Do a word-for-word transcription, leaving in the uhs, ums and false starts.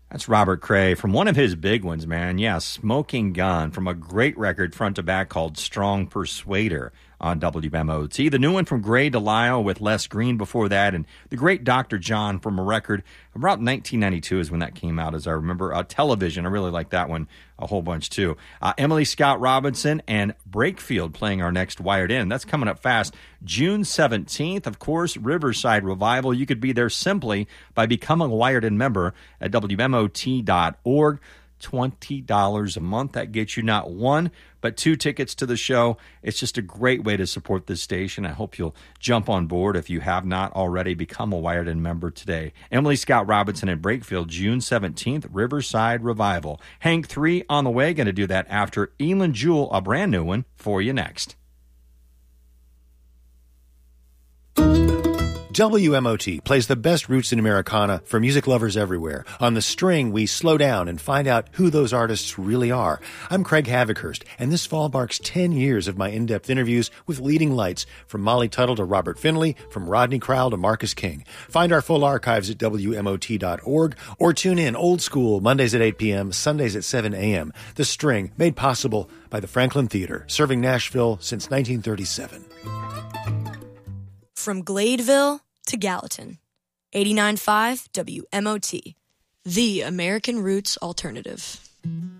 That's Robert Cray from one of his big ones, man. Yeah, Smoking Gun from a great record front to back called Strong Persuader on W M O T. The new one from Gray Delisle with Les Green before that, and the great Doctor John from a record about nineteen ninety-two is when that came out, as I remember. Uh, Television, I really like that one a whole bunch too. Uh, Emily Scott Robinson and Brakefield playing our next Wired In. That's coming up fast. June seventeenth, of course, Riverside Revival. You could be there simply by becoming a Wired In member at W M O T dot org. twenty dollars a month. That gets you not one, but two tickets to the show. It's just a great way to support this station. I hope you'll jump on board if you have not already. Become a Wired In member today. Emily Scott Robinson and Brakefield, June seventeenth, Riverside Revival. Hank three on the way. Going to do that after Elin Jewell, a brand new one for you next. W M O T plays the best roots in Americana for music lovers everywhere. On The String, we slow down and find out who those artists really are. I'm Craig Havikhurst, and this fall marks ten years of my in-depth interviews with leading lights, from Molly Tuttle to Robert Finley, from Rodney Crowell to Marcus King. Find our full archives at W M O T dot org, or tune in old school Mondays at eight p.m., Sundays at seven a.m. The String, made possible by the Franklin Theater, serving Nashville since nineteen thirty-seven. From Gladeville to Gallatin, eighty-nine point five W M O T, the American Roots Alternative.